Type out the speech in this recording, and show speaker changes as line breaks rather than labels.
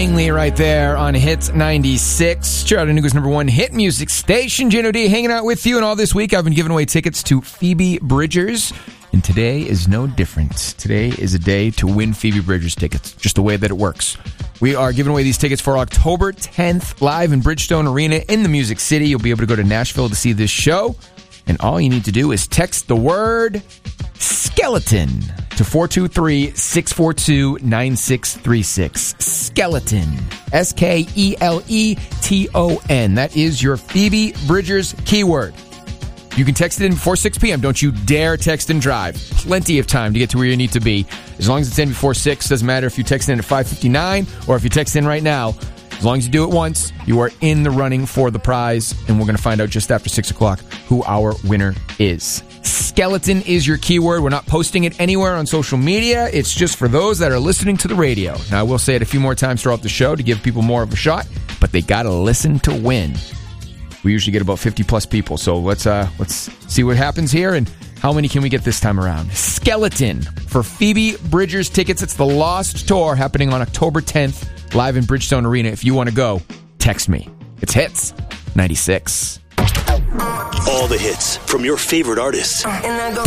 Langley right there on Hits 96. Chattanooga's number one hit music station. JNOD hanging out with you. And all this week, I've been giving away tickets to Phoebe Bridgers. And today is no different. Today is a day to win Phoebe Bridgers tickets. Just the way that it works. We are giving away these tickets for October 10th, live in Bridgestone Arena in the Music City. You'll be able to go to Nashville to see this show. And all you need to do is text the word skeleton to 423-642-9636. Skeleton. Skeleton. That is your Phoebe Bridgers keyword. You can text it in before 6 p.m. Don't you dare text and drive. Plenty of time to get to where you need to be. As long as it's in before 6, doesn't matter if you text in at 5:59 or if you text in right now. As long as you do it once, you are in the running for the prize, and we're going to find out just after 6 o'clock who our winner is. Skeleton is your keyword. We're not posting it anywhere on social media. It's just for those that are listening to the radio. Now, I will say it a few more times throughout the show to give people more of a shot, but they got to listen to win. We usually get about 50-plus people, so let's see what happens here, and how many can we get this time around? Skeleton for Phoebe Bridgers tickets. It's the Lost Tour happening on October 10th, live in Bridgestone Arena. If you want to go, text me. It's Hits 96.
All the hits from your favorite artists.